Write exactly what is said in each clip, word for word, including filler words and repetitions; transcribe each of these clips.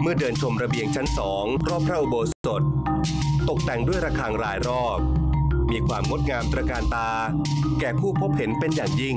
เมื่อเดินชมระเบียงชั้นสองรอบพระอุโบสถตกแต่งด้วยระฆังรายรอบมีความงดงามตระการตาแก่ผู้พบเห็นเป็นอย่างยิ่ง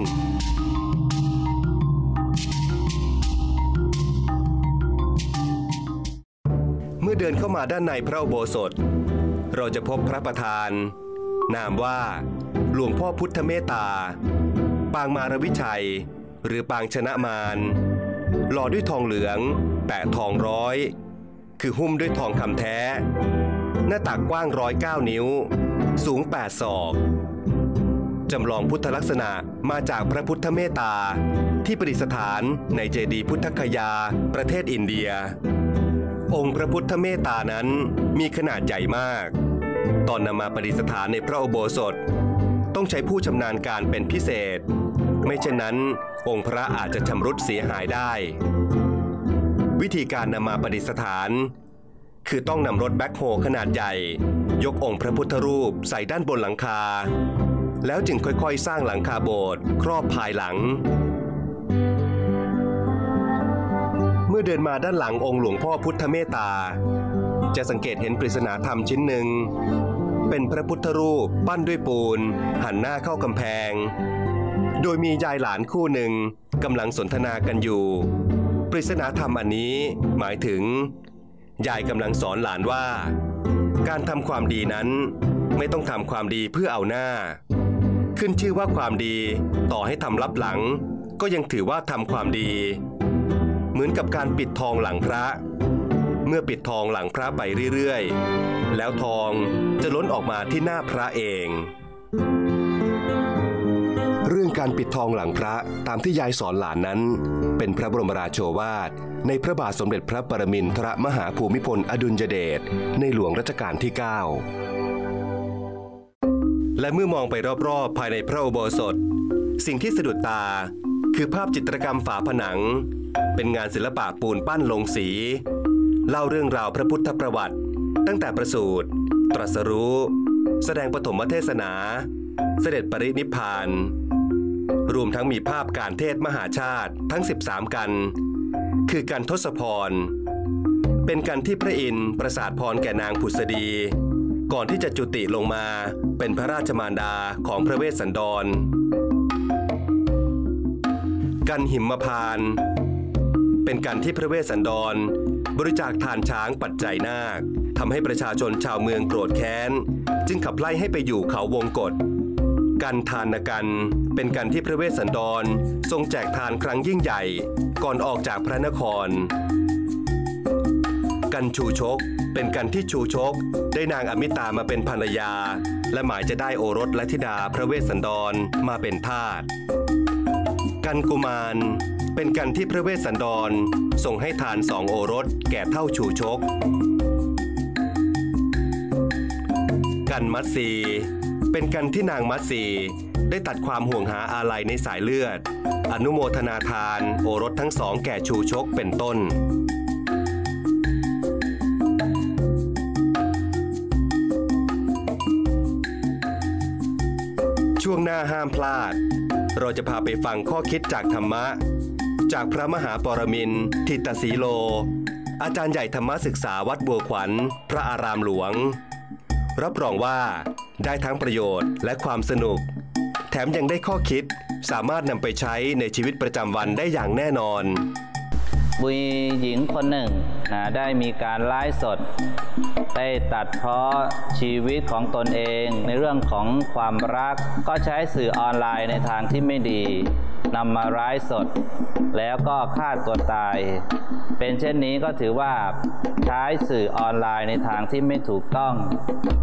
เมื่อเดินเข้ามาด้านในพระอุโบสถเราจะพบพระประธานนามว่าหลวงพ่อพุทธเมตตาปางมารวิชัยหรือปางชนะมารหล่อด้วยทองเหลืองแปะทองร้อยคือหุ้มด้วยทองคำแท้หน้าตักกว้างร้อยเก้านิ้วสูงแปดศอกจำลองพุทธลักษณะมาจากพระพุทธเมตตาที่ประดิษฐานในเจดีย์พุทธคยาประเทศอินเดียองค์พระพุทธเมตตานั้นมีขนาดใหญ่มากตอนนำมาประดิษฐานในพระอุโบสถต้องใช้ผู้ชำนาญการเป็นพิเศษไม่เช่นนั้นองค์พระอาจจะชำรุดเสียหายได้วิธีการนำมาประดิษฐานคือต้องนำรถแบ็คโฮขนาดใหญ่ยกองค์พระพุทธรูปใส่ด้านบนหลังคาแล้วจึงค่อยๆสร้างหลังคาโบสถ์ครอบภายหลังเมื่อเดินมาด้านหลังองค์หลวงพ่อพุทธเมตตาจะสังเกตเห็นปริศนาธรรมชิ้นหนึ่งเป็นพระพุทธรูปปั้นด้วยปูนหันหน้าเข้ากำแพงโดยมียายหลานคู่หนึ่งกำลังสนทนากันอยู่ปริศนาธรรมอันนี้หมายถึงยายกำลังสอนหลานว่าการทำความดีนั้นไม่ต้องทำความดีเพื่อเอาหน้าขึ้นชื่อว่าความดีต่อให้ทำลับหลังก็ยังถือว่าทำความดีเหมือนกับการปิดทองหลังพระเมื่อปิดทองหลังพระไปเรื่อยๆแล้วทองจะล้นออกมาที่หน้าพระเองเรื่องการปิดทองหลังพระตามที่ยายสอนหลานนั้นเป็นพระบรมราโชวาทในพระบาทสมเด็จพระปรมินทรมหาภูมิพลอดุลยเดชในหลวงรัชกาลที่เก้าและเมื่อมองไปรอบๆภายในพระอุโบสถสิ่งที่สะดุดตาคือภาพจิตรกรรมฝาผนังเป็นงานศิลปะปูนปั้นลงสีเล่าเรื่องราวพระพุทธประวัติตั้งแต่ประสูติตรัสรู้แสดงปฐมเทศนาเสด็จปรินิพพานรวมทั้งมีภาพการเทศมหาชาติทั้งสิบสามกันคือกันทศพรเป็นกันที่พระอินทร์ประสาทพรแก่นางผุษดีก่อนที่จะจุติลงมาเป็นพระราชมารดาของพระเวสสันดรกันหิมพานต์เป็นกันที่พระเวสสันดรบริจาคทานช้างปัจจัยนาคทำให้ประชาชนชาวเมืองโกรธแค้นจึงขับไล่ให้ไปอยู่เขาวงกฏกันทานกันเป็นกันที่พระเวสสันดรทรงแจกทานครั้งยิ่งใหญ่ก่อนออกจากพระนครกันชูชกเป็นกันที่ชูชกได้นางอมิตามาเป็นภรรยาและหมายจะได้โอรสและธิดาพระเวสสันดรมาเป็นทาสกันกุมารเป็นกันที่พระเวสสันดรทรงให้ทานสองโอรสแก่เท่าชูชกกันมัตสีเป็นกันที่นางมัตสีได้ตัดความห่วงหาอาลัยในสายเลือดอนุโมทนาทานโอรสทั้งสองแก่ชูชกเป็นต้นช่วงหน้าห้ามพลาดเราจะพาไปฟังข้อคิดจากธรรมะจากพระมหาปรมินทร์ทิตสีโลอาจารย์ใหญ่ธรรมศึกษาวัดบัวขวัญพระอารามหลวงรับรองว่าได้ทั้งประโยชน์และความสนุกแถมยังได้ข้อคิดสามารถนำไปใช้ในชีวิตประจำวันได้อย่างแน่นอนมีหญิงคนหนึ่งนะได้มีการไลฟ์สดได้ตัดพ้อชีวิตของตนเองในเรื่องของความรักก็ใช้สื่อออนไลน์ในทางที่ไม่ดีนำมาไลฟ์สดแล้วก็ฆ่าตัวตายเป็นเช่นนี้ก็ถือว่าใช้สื่อออนไลน์ในทางที่ไม่ถูกต้อง